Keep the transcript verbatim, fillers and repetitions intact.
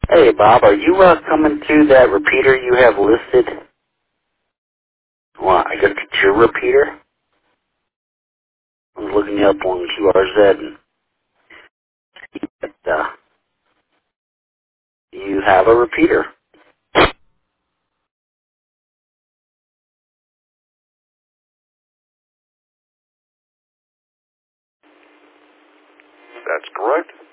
Hey, Bob, are you uh, coming to that repeater you have listed? Well, I guess it's your repeater. I was looking up on Q R Z, and uh, you have a repeater. That's correct.